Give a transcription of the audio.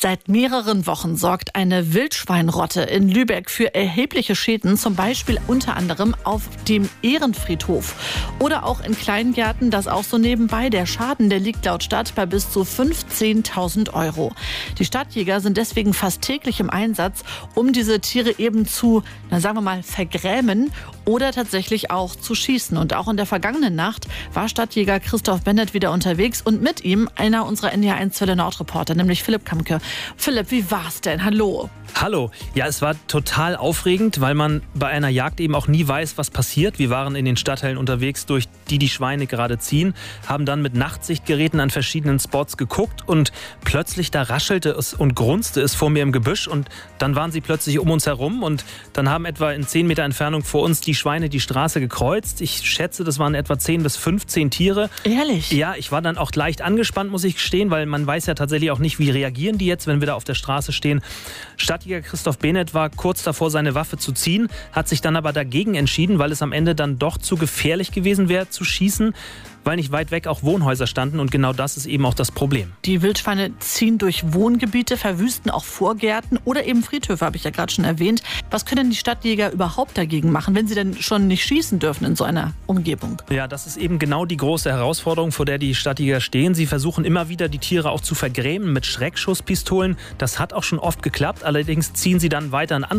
Seit mehreren Wochen sorgt eine Wildschweinrotte in Lübeck für erhebliche Schäden, zum Beispiel unter anderem auf dem Ehrenfriedhof oder auch in Kleingärten, das auch so nebenbei. Der Schaden, der liegt laut Stadt bei bis zu 15.000 €. Die Stadtjäger sind deswegen fast täglich im Einsatz, um diese Tiere eben zu, sagen wir mal, vergrämen oder tatsächlich auch zu schießen. Und auch in der vergangenen Nacht war Stadtjäger Christoph Bennett wieder unterwegs und mit ihm einer unserer NDR1 Welle Nord-Reporter, nämlich Philipp Kamke. Philipp, wie war's denn? Hallo. Hallo. Ja, es war total aufregend, weil man bei einer Jagd eben auch nie weiß, was passiert. Wir waren in den Stadtteilen unterwegs, durch die Schweine gerade ziehen, haben dann mit Nachtsichtgeräten an verschiedenen Spots geguckt und plötzlich da raschelte es und grunzte es vor mir im Gebüsch und dann waren sie plötzlich um uns herum und dann haben etwa in 10 Meter Entfernung vor uns die Schweine die Straße gekreuzt. Ich schätze, das waren etwa 10 bis 15 Tiere. Ehrlich? Ja, ich war dann auch leicht angespannt, muss ich gestehen, weil man weiß ja tatsächlich auch nicht, wie reagieren die jetzt, wenn wir da auf der Straße stehen. Stadtjäger Christoph Bennett war kurz davor, seine Waffe zu ziehen, hat sich dann aber dagegen entschieden, weil es am Ende dann doch zu gefährlich gewesen wäre, zu schießen, weil nicht weit weg auch Wohnhäuser standen und genau das ist eben auch das Problem. Die Wildschweine ziehen durch Wohngebiete, verwüsten auch Vorgärten oder eben Friedhöfe, habe ich ja gerade schon erwähnt. Was können die Stadtjäger überhaupt dagegen machen, wenn sie denn schon nicht schießen dürfen in so einer Umgebung? Ja, das ist eben genau die große Herausforderung, vor der die Stadtjäger stehen. Sie versuchen immer wieder, die Tiere auch zu vergrämen mit Schreckschusspistolen. Das hat auch schon oft geklappt, allerdings ziehen sie dann weiter in andere